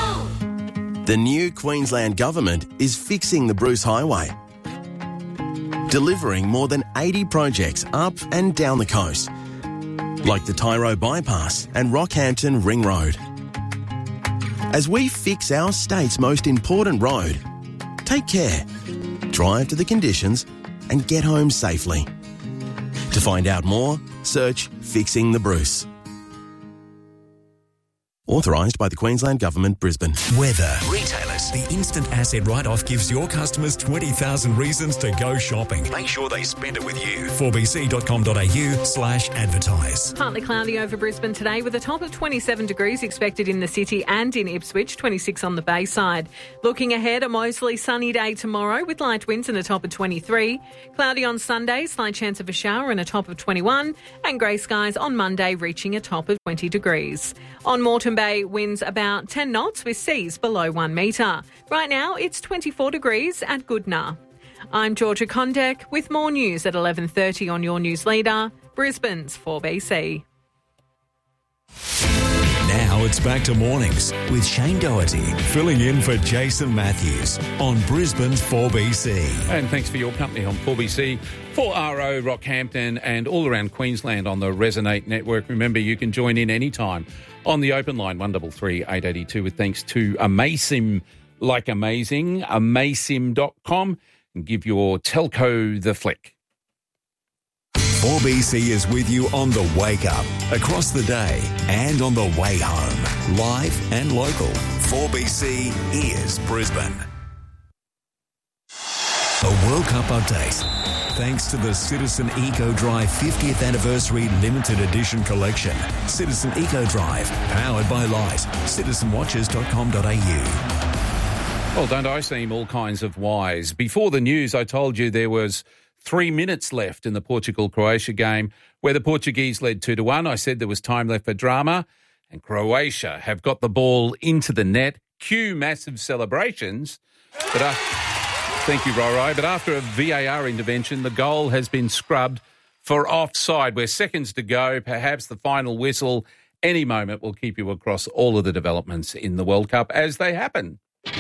The new Queensland Government is fixing the Bruce Highway, delivering more than eighty projects up and down the coast, like the Tyro Bypass and Rockhampton Ring Road. As we fix our state's most important road, take care, drive to the conditions and get home safely. To find out more, search Fixing the Bruce. Authorised by the Queensland Government, Brisbane. Weather. Retailers. The instant asset write-off gives your customers twenty thousand reasons to go shopping. Make sure they spend it with you. four b c dot com dot a u slash advertise. Partly cloudy over Brisbane today with a top of twenty-seven degrees expected in the city and in Ipswich, twenty-six on the Bayside. Looking ahead, a mostly sunny day tomorrow with light winds and a top of twenty-three. Cloudy on Sunday, slight chance of a shower and a top of twenty-one. And grey skies on Monday reaching a top of twenty degrees. On Moreton Bay, winds about ten knots with seas below one metre. Right now, it's twenty-four degrees at Goodna. I'm Georgia Condek with more news at eleven thirty on your news leader, Brisbane's four B C. Now it's back to mornings with Shane Doherty filling in for Jason Matthews on Brisbane's four B C. And thanks for your company on four B C, four R O, Rockhampton and all around Queensland on the Resonate network. Remember, you can join in anytime on the open line, one three three, eight eight two, with thanks to Amasim, like amazing, amasim dot com, and give your telco the flick. four B C is with you on the wake up, across the day and on the way home. Live and local. four B C is Brisbane. A World Cup update. Thanks to the Citizen Eco Drive fiftieth Anniversary Limited Edition Collection. Citizen Eco Drive, powered by Light. citizen watches dot com dot a u. Well, don't I seem all kinds of wise? Before the news, I told you there was three minutes left in the Portugal-Croatia game where the Portuguese led two to one. I said there was time left for drama, and Croatia have got the ball into the net. Cue massive celebrations. But uh, thank you, Roro. But after a V A R intervention, the goal has been scrubbed for offside. We're seconds to go, perhaps the final whistle. Any moment will keep you across all of the developments in the World Cup as they happen.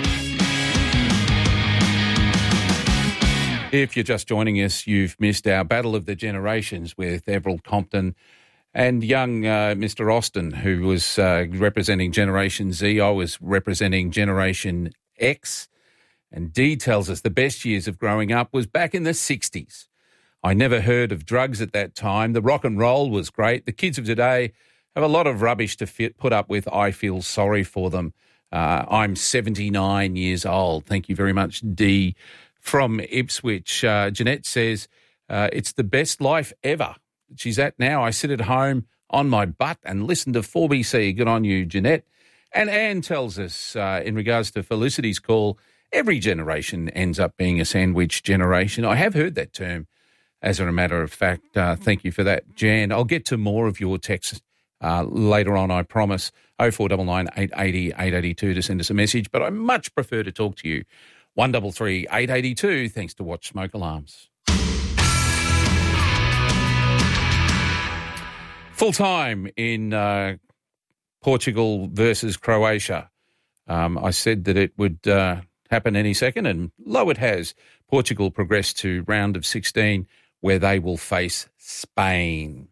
If you're just joining us, you've missed our Battle of the Generations with Everald Compton and young uh, Mister Austin, who was uh, representing Generation Z. I was representing Generation X. And Dee tells us the best years of growing up was back in the sixties. I never heard of drugs at that time. The rock and roll was great. The kids of today have a lot of rubbish to fit, put up with. I feel sorry for them. Uh, I'm seventy-nine years old. Thank you very much, Dee. From Ipswich, uh, Jeanette says, uh, it's the best life ever. She's at now. I sit at home on my butt and listen to four B C. Good on you, Jeanette. And Anne tells us, uh, in regards to Felicity's call, every generation ends up being a sandwich generation. I have heard that term, as a matter of fact. Uh, thank you for that, Jan. I'll get to more of your texts uh, later on, I promise. oh four nine nine, eight eight zero, eight eight two to send us a message. But I much prefer to talk to you. one three three, eight eight two, thanks to Watch Smoke Alarms. Full time in uh, Portugal versus Croatia. Um, I said that it would uh, happen any second, and lo, it has. Portugal progressed to round of sixteen, where they will face Spain.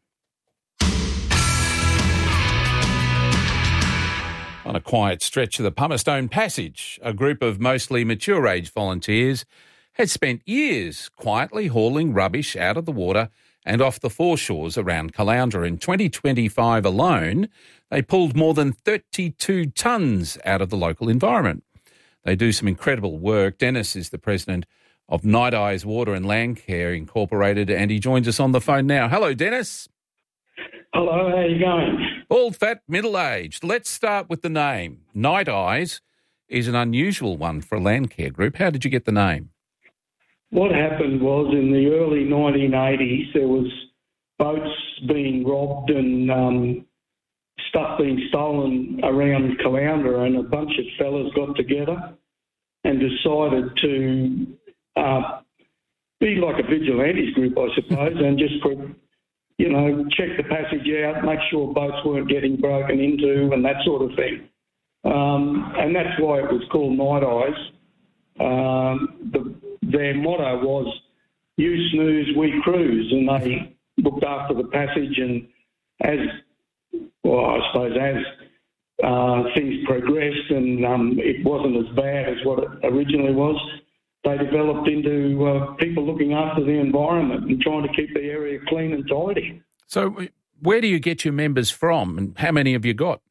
On a quiet stretch of the Pumicestone Passage, a group of mostly mature-age volunteers had spent years quietly hauling rubbish out of the water and off the foreshores around Caloundra. In twenty twenty-five alone, they pulled more than thirty-two tonnes out of the local environment. They do some incredible work. Dennis is the president of Night Eyes Water and Land Care Incorporated, and he joins us on the phone now. Hello, Dennis. Hello, how are you going? All fat, middle-aged. Let's start with the name. Night Eyes is an unusual one for a land care group. How did you get the name? What happened was in the early nineteen eighties, there was boats being robbed and um, stuff being stolen around Caloundra, and a bunch of fellas got together and decided to uh, be like a vigilantes group, I suppose, and just put, you know, check the passage out, make sure boats weren't getting broken into and that sort of thing. Um, and that's why it was called Night Eyes. Um, the, their motto was, you snooze, we cruise, and they looked after the passage and as, well, I suppose as uh, things progressed and um, it wasn't as bad as what it originally was, they developed into uh, people looking after the environment and trying to keep the area clean and tidy. So where do you get your members from, and how many have you got?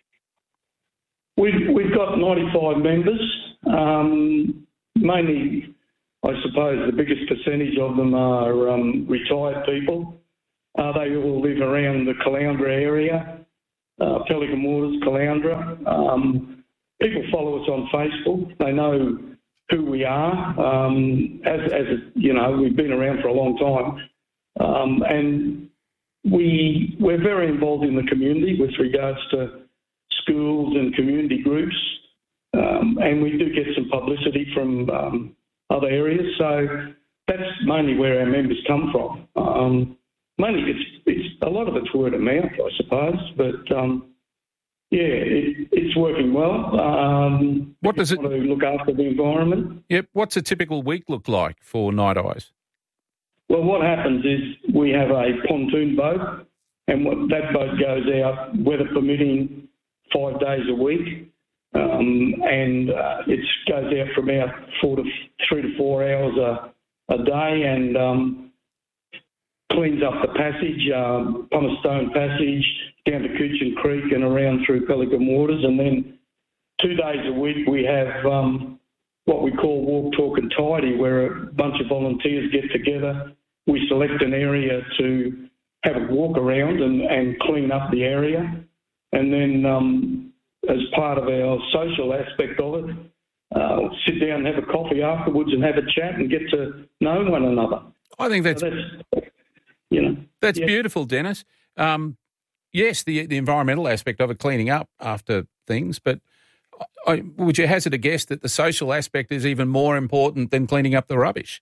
We've, we've got ninety-five members, um, mainly, I suppose, the biggest percentage of them are um, retired people. Uh, they all live around the Caloundra area, uh, Pelican Waters, Caloundra. Um, people follow us on Facebook. They know who we are. Um, as, as you know, we've been around for a long time. Um, and we, we're very involved in the community with regards to schools and community groups. Um, and we do get some publicity from um, other areas. So that's mainly where our members come from. Um, mainly it's, it's a lot of it's word of mouth, I suppose. But, um, yeah, it, it's working well. Um, what does it want to look after the environment? Yep. What's a typical week look like for Night Eyes? Well, what happens is we have a pontoon boat, and what, that boat goes out, weather permitting, five days a week, um, and uh, it goes out for about four to three to four hours a, a day, and um, cleans up the passage, um, Pumice Passage, down to Coochin Creek and around through Pelican Waters. And then two days a week we have um, what we call Walk, Talk and Tidy, where a bunch of volunteers get together. We select an area to have a walk around and, and clean up the area. And then um, as part of our social aspect of it, uh, sit down and have a coffee afterwards and have a chat and get to know one another. I think that's, so that's you know, that's yeah. beautiful, Dennis. Um, yes, the the environmental aspect of it, cleaning up after things, but I, would you hazard a guess that the social aspect is even more important than cleaning up the rubbish?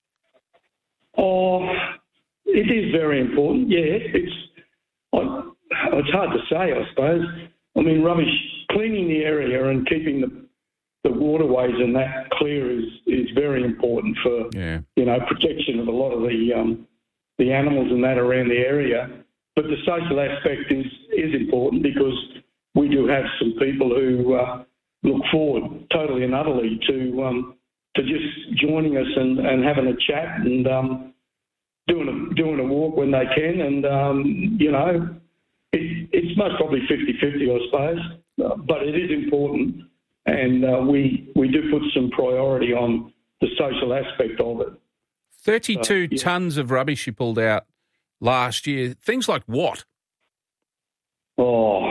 Oh, it is very important, yeah. It's I, it's hard to say, I suppose. I mean, rubbish, cleaning the area and keeping the the waterways and that clear is, is very important for, yeah. you know, protection of a lot of the um, the animals and that around the area. But the social aspect is, is important because we do have some people who uh, look forward totally and utterly to um, to just joining us and, and having a chat and um, doing a doing a walk when they can. And, um, you know, it, it's most probably fifty-fifty, I suppose, uh, but it is important. And uh, we, we do put some priority on the social aspect of it. thirty-two uh, yeah. tonnes of rubbish you pulled out last year. Things like what? Oh,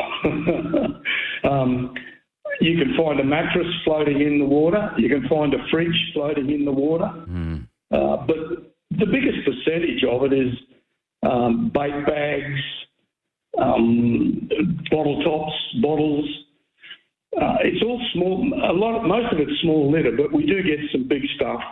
um, you can find a mattress floating in the water. You can find a fridge floating in the water. Mm. Uh, but the biggest percentage of it is um, bait bags, um, bottle tops, bottles. Uh, it's all small. A lot, of, most of it's small litter, but we do get some big stuff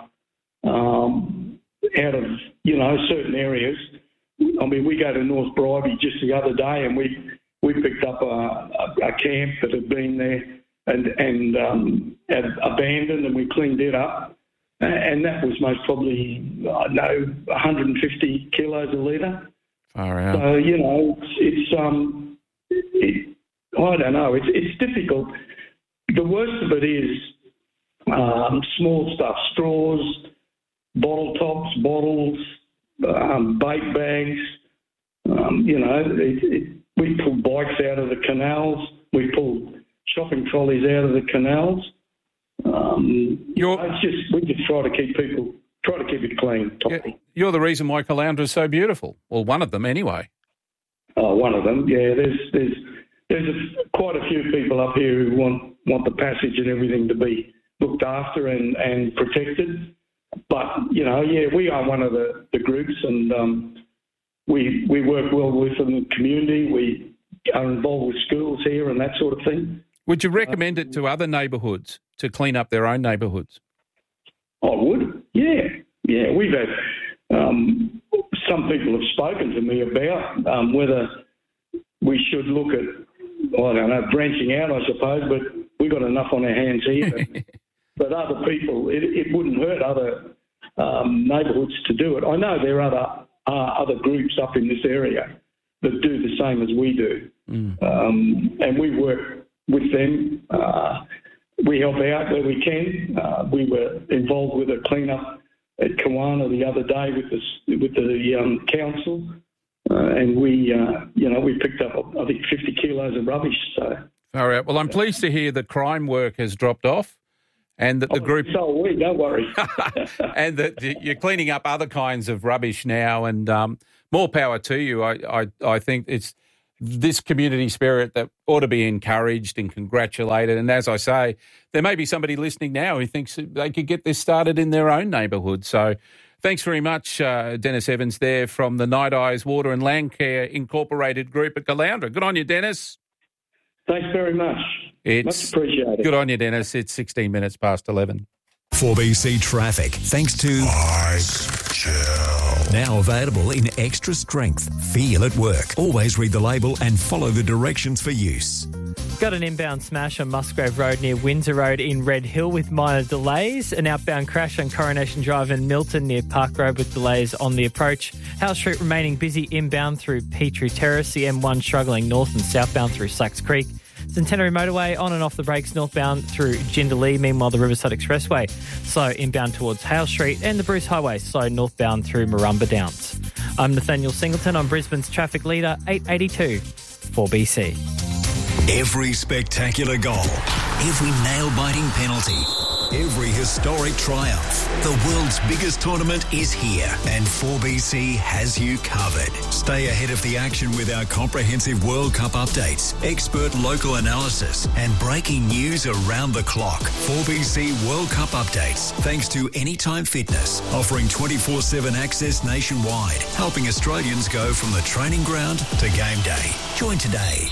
um, out of you know certain areas. I mean, we go to North Bribie just the other day, and we we picked up a, a, a camp that had been there and and um, had abandoned, and we cleaned it up, and that was most probably I don't know one hundred fifty kilos a litre. Far out. So you know, it's, it's um, it, I don't know. It's it's difficult. The worst of it is um, small stuff: straws, bottle tops, bottles, um, bait bags. Um, you know, it, it, we pull bikes out of the canals. We pull shopping trolleys out of the canals. Um, you know, it's just we just try to keep people try to keep it clean. Yeah, you're the reason why Caloundra is so beautiful. Well, one of them anyway. Oh, one of them. Yeah, there's there's. There's a, quite a few people up here who want, want the passage and everything to be looked after and, and protected. But, you know, yeah, we are one of the, the groups and um, we we work well within the community. We are involved with schools here and that sort of thing. Would you recommend it to other neighbourhoods to clean up their own neighbourhoods? I would, yeah. Yeah, we've had um, some people have spoken to me about um, whether we should look at, I don't know, branching out, I suppose, but we've got enough on our hands here. but, but other people, it, it wouldn't hurt other um, neighbourhoods to do it. I know there are other, uh, other groups up in this area that do the same as we do. Mm. Um, and we work with them. Uh, we help out where we can. Uh, we were involved with a clean-up at Kawana the other day with the, with the um, council, uh, and we, uh, you know, we picked up, I think, fifty kilos of rubbish. So, all right. Well, I'm pleased to hear that crime work has dropped off, and that the oh, group. So are we. Don't worry. And that you're cleaning up other kinds of rubbish now, and um, more power to you. I, I, I think it's this community spirit that ought to be encouraged and congratulated. And as I say, there may be somebody listening now who thinks they could get this started in their own neighbourhood. So thanks very much, uh, Dennis Evans there from the Night Eyes Water and Land Care Incorporated Group at Caloundra. Good on you, Dennis. Thanks very much. It's much appreciated. Good on you, Dennis. It's sixteen minutes past eleven. four B C Traffic, thanks to Ice Chill. Now available in extra strength. Feel at work. Always read the label and follow the directions for use. Got an inbound smash on Musgrave Road near Windsor Road in Red Hill with minor delays. An outbound crash on Coronation Drive in Milton near Park Road with delays on the approach. Howe Street remaining busy inbound through Petrie Terrace. The M one struggling north and southbound through Slacks Creek. Centenary Motorway on and off the brakes northbound through Jindalee. Meanwhile, the Riverside Expressway slow inbound towards Hale Street, and the Bruce Highway slow northbound through Marumba Downs. I'm Nathaniel Singleton on Brisbane's traffic leader, eight eighty-two, four B C. Every spectacular goal, every nail-biting penalty, every historic triumph. The world's biggest tournament is here, and four B C has you covered. Stay ahead of the action with our comprehensive World Cup updates, expert local analysis, and breaking news around the clock. four B C World Cup updates, thanks to Anytime Fitness, offering twenty-four seven access nationwide, helping Australians go from the training ground to game day. Join today.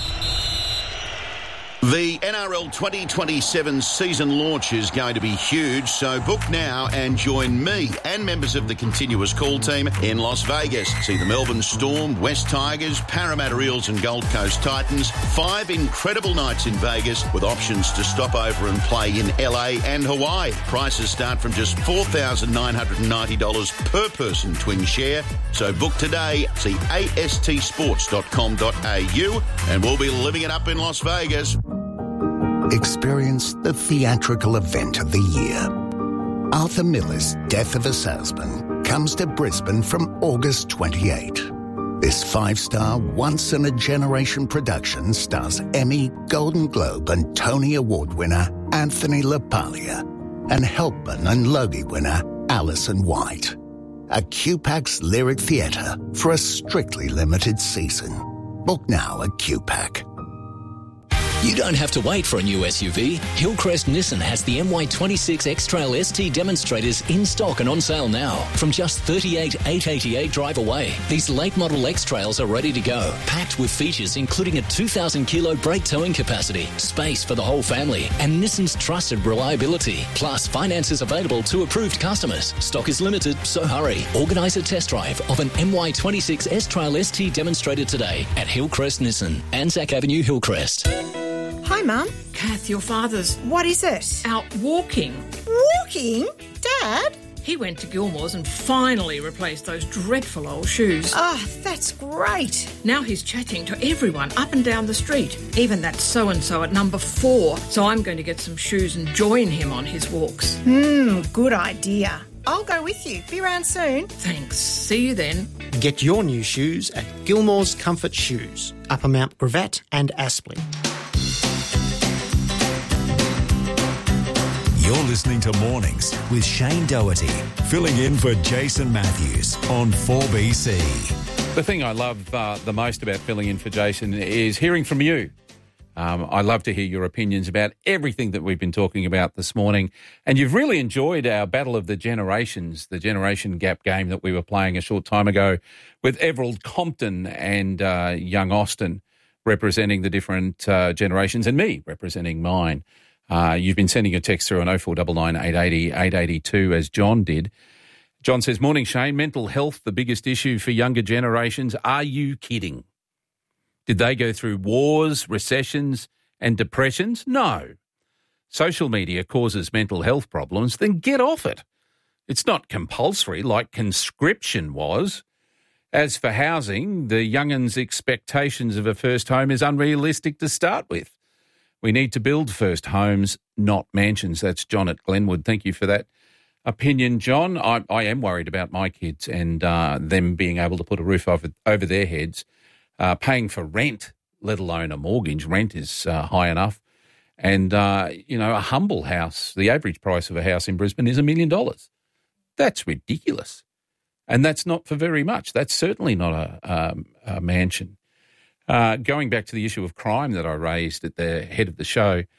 The N R L twenty twenty-seven season launch is going to be huge, so book now and join me and members of the continuous call team in Las Vegas. See the Melbourne Storm, West Tigers, Parramatta Eels and Gold Coast Titans. Five incredible nights in Vegas with options to stop over and play in L A and Hawaii. Prices start from just four thousand nine hundred ninety dollars per person twin share. So book today. See A S T sports dot com dot a u and we'll be living it up in Las Vegas. Experience the theatrical event of the year. Arthur Miller's Death of a Salesman comes to Brisbane from August twenty-eighth. This five-star, once-in-a-generation production stars Emmy, Golden Globe and Tony Award winner Anthony LaPaglia and Helpman and Logie winner Alison White. A Q PAC's Lyric Theatre for a strictly limited season. Book now at Q PAC. You don't have to wait for a new S U V. Hillcrest Nissan has the M Y twenty-six X-Trail S T demonstrators in stock and on sale now. From just thirty-eight thousand eight hundred eighty-eight drive away, these late model X-Trails are ready to go. Packed with features including a two thousand kilo brake towing capacity, space for the whole family, and Nissan's trusted reliability. Plus, finance is available to approved customers. Stock is limited, so hurry. Organise a test drive of an M Y twenty-six S-Trail S T demonstrator today at Hillcrest Nissan, Anzac Avenue, Hillcrest. Hi, Mum. Kath, your father's... What is it? Out walking. Walking? Dad? He went to Gilmore's and finally replaced those dreadful old shoes. Oh, that's great. Now he's chatting to everyone up and down the street, even that so-and-so at number four. So I'm going to get some shoes and join him on his walks. Hmm, good idea. I'll go with you. Be around soon. Thanks. See you then. Get your new shoes at Gilmore's Comfort Shoes, Upper Mount Gravatt and Aspley. You're listening to Mornings with Shane Doherty, filling in for Jason Matthews on four B C. The thing I love uh, the most about filling in for Jason is hearing from you. Um, I love to hear your opinions about everything that we've been talking about this morning. And you've really enjoyed our Battle of the Generations, the Generation Gap game that we were playing a short time ago with Everald Compton and uh, young Austin representing the different uh, generations and me representing mine. Uh, you've been sending a text through on oh four nine nine, eight eight oh, eight eight two as John did. John says, morning, Shane. Mental health, the biggest issue for younger generations. Are you kidding? Did they go through wars, recessions and depressions? No. Social media causes mental health problems, then get off it. It's not compulsory like conscription was. As for housing, the young'uns' expectations of a first home is unrealistic to start with. We need to build first homes, not mansions. That's John at Glenwood. Thank you for that opinion, John. I, I am worried about my kids and uh, them being able to put a roof over, over their heads. Uh, paying for rent, let alone a mortgage, rent is uh, high enough. And, uh, you know, a humble house, the average price of a house in Brisbane is a million dollars. That's ridiculous. And that's not for very much. That's certainly not a, um, a mansion. Uh, going back to the issue of crime that I raised at the head of the show,